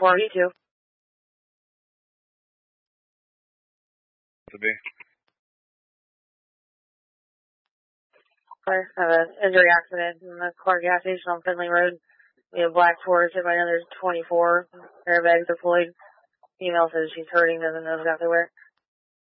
4V2. To be. I have an injury accident in the Clark gas station on Finley Road. We have black Fords hit by another 24. Airbags deployed. Female says she's hurting, doesn't know exactly where.